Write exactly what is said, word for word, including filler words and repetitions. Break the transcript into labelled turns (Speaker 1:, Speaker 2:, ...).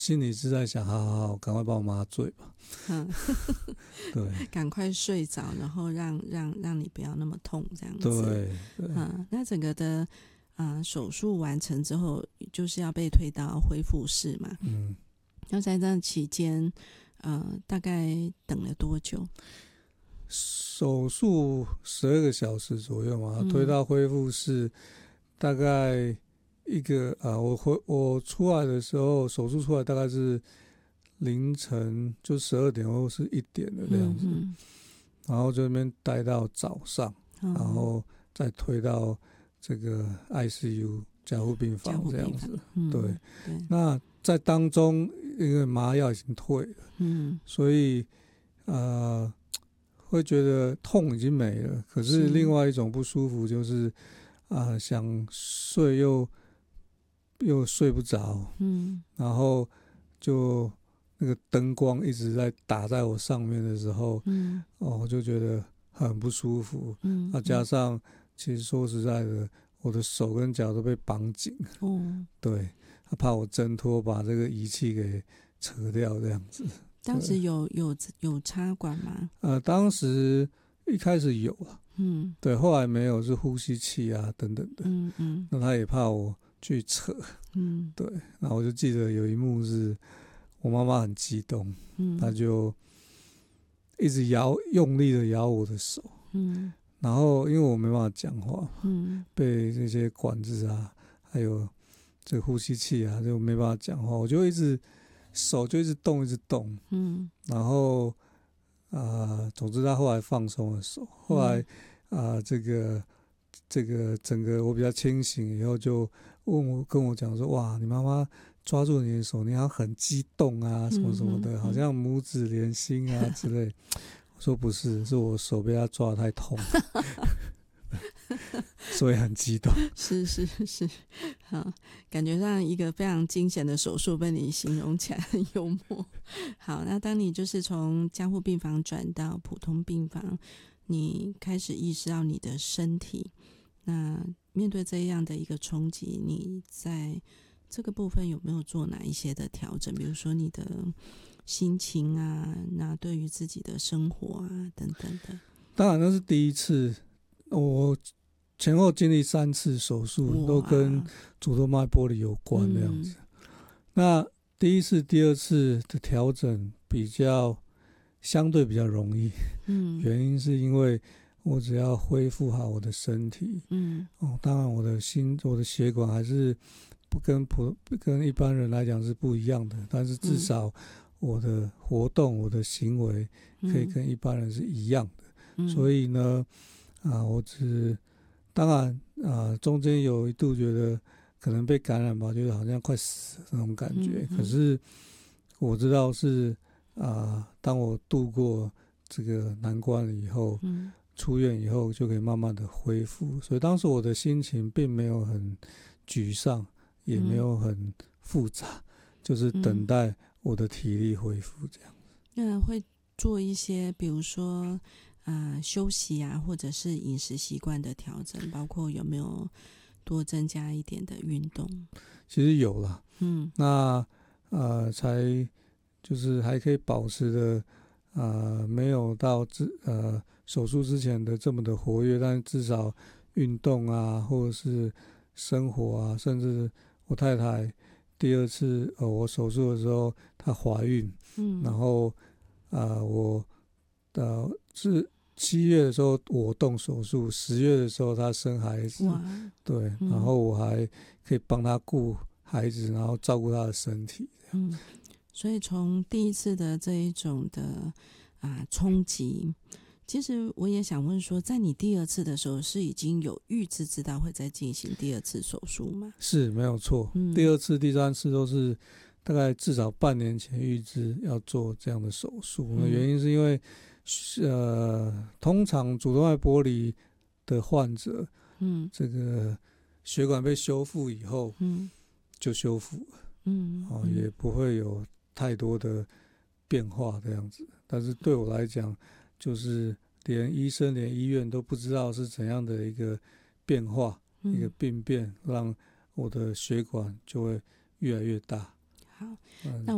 Speaker 1: 心里是在想，好好好，赶快帮我麻醉吧。
Speaker 2: 嗯，
Speaker 1: 对，
Speaker 2: 赶快睡着，然后让让让你不要那么痛，这样子。
Speaker 1: 对，对，
Speaker 2: 嗯，那整个的呃手术完成之后，就是要被推到恢复室嘛。
Speaker 1: 嗯，
Speaker 2: 那在这期间，呃，大概等了多久？
Speaker 1: 手术十二个小时左右嘛，
Speaker 2: 嗯
Speaker 1: 推到恢复室，大概一个啊，我回我出来的时候，手术出来大概是凌晨，就十二点或是一点的这样子，
Speaker 2: 嗯
Speaker 1: 然后就那边待到早上，
Speaker 2: 嗯，
Speaker 1: 然后再推到这个 I C U 加护病
Speaker 2: 加
Speaker 1: 房
Speaker 2: 护病房
Speaker 1: 这样子。
Speaker 2: 嗯、
Speaker 1: 对，
Speaker 2: 对，
Speaker 1: 那在当中，因为麻药已经退了，
Speaker 2: 嗯，
Speaker 1: 所以呃会觉得痛已经没了，可是
Speaker 2: 是
Speaker 1: 另外一种不舒服就是啊、呃想睡又又睡不着，
Speaker 2: 嗯
Speaker 1: 然后就那个灯光一直在打在我上面的时候，
Speaker 2: 嗯
Speaker 1: 哦，我就觉得很不舒服。
Speaker 2: 嗯，
Speaker 1: 那、加上其实说实在的，我的手跟脚都被绑紧，
Speaker 2: 哦，
Speaker 1: 对，他怕我挣脱把这个仪器给扯掉这样子。
Speaker 2: 当时有有有插管吗？
Speaker 1: 呃，当时一开始有啊，
Speaker 2: 嗯
Speaker 1: 对，后来没有，是呼吸器啊等等的。
Speaker 2: 嗯嗯
Speaker 1: 那他也怕我去扯，
Speaker 2: 嗯
Speaker 1: 对，然后我就记得有一幕是我妈妈很激动，
Speaker 2: 嗯，
Speaker 1: 她就一直摇，用力的摇我的手，
Speaker 2: 嗯
Speaker 1: 然后因为我没办法讲话，
Speaker 2: 嗯
Speaker 1: 被这些管子啊，还有这个呼吸器啊，就没办法讲话，我就一直手就一直动，一直动，
Speaker 2: 嗯
Speaker 1: 然后啊、呃总之他后来放松了手，后来啊、呃这个这个整个我比较清醒以后，就问我跟我讲说，哇，你妈妈抓住你的手，你好像很激动啊，什么什么的，
Speaker 2: 嗯嗯
Speaker 1: 好像母子连心啊之类。我说不是，是我手被他抓得太痛，所以很激动。
Speaker 2: 是是是，好，感觉上一个非常惊险的手术被你形容起来很幽默。好，那当你就是从加护病房转到普通病房，你开始意识到你的身体，那面对这样的一个冲击，你在这个部分有没有做哪一些的调整？比如说你的心情啊，那对于自己的生活啊等等的。
Speaker 1: 当然那是第一次，我前后经历三次手术，都跟主动脉剥离有关这样子。嗯、那第一次、第二次的调整比较相对比较容易，嗯，原因是因为我只要恢复好我的身体，嗯，哦，当然我的心、我的血管还是不跟普跟一般人来讲是不一样的，但是至少我的活动、我的行为可以跟一般人是一样的，嗯、所以呢，啊，我只当然啊，中间有一度觉得可能被感染吧，就是好像快死了那种感觉，嗯、可是我知道是。啊，当我度过这个难关了以后，嗯、出院以后就可以慢慢的恢复，所以当时我的心情并没有很沮丧，也没有很复杂，嗯、就是等待我的体力恢复这样。
Speaker 2: 那会做一些，比如说啊、呃、休息啊，或者是饮食习惯的调整，包括有没有多增加一点的运动？
Speaker 1: 其实有啦，嗯，那呃才。就是还可以保持的，呃，没有到之呃手术之前的这么的活跃，但至少运动啊，或者是生活啊，甚至我太太第二次呃我手术的时候，她怀孕，嗯，然后啊、呃、我呃是七月的时候我动手术，十月的时候她生孩子，对，嗯、然后我还可以帮她顾孩子，然后照顾她的身体，嗯。
Speaker 2: 所以从第一次的这一种的啊冲击，其实我也想问说，在你第二次的时候是已经有预知知道会再进行第二次手术吗？
Speaker 1: 是没有错，嗯、第二次、第三次都是大概至少半年前预知要做这样的手术。嗯、原因是因为呃，通常主动脉剥离的患者，嗯，这个血管被修复以后，嗯，就修复了，嗯，哦，也不会有太多的变化这样子，但是对我来讲，就是连医生、连医院都不知道是怎样的一个变化、嗯、一个病变，让我的血管就会越来越大。
Speaker 2: 好，嗯、那